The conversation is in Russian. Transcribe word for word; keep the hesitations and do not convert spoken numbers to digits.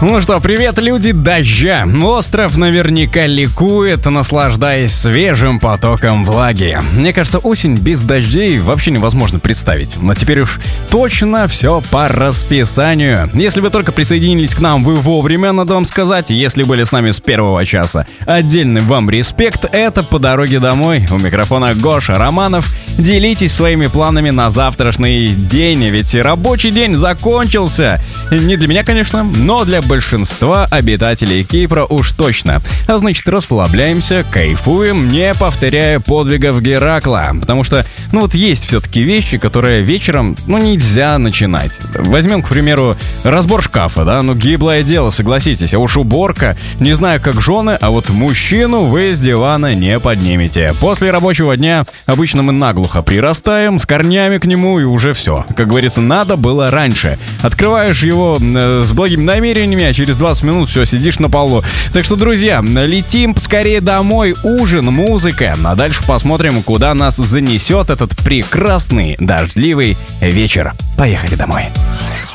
Ну что, привет, люди дождя. Остров наверняка ликует, наслаждаясь свежим потоком влаги. Мне кажется, осень без дождей вообще невозможно представить. Но теперь уж точно все по расписанию. Если вы только присоединились к нам, вы вовремя, надо вам сказать. Если были с нами с первого часа, отдельный вам респект. Это «По дороге домой». У микрофона Гоша Романов. Делитесь своими планами на завтрашний день, ведь рабочий день закончился. Не для меня, конечно, но для большинства обитателей Кипра уж точно. А значит, расслабляемся, кайфуем, не повторяя подвигов Геракла. Потому что, ну вот есть все-таки вещи, которые вечером, ну, нельзя начинать. Возьмем, к примеру, разбор шкафа, да, ну, гиблое дело, согласитесь. А уж уборка, не знаю, как жены, а вот мужчину вы с дивана не поднимете. После рабочего дня обычно мы наглухо прирастаем, с корнями к нему, и уже все. Как говорится, надо было раньше. Открываешь его э, с благими намерениями, а через двадцать минут все, сидишь на полу. Так что, друзья, летим скорее домой, ужин, музыка, а дальше посмотрим, куда нас занесет этот прекрасный дождливый вечер. Поехали домой.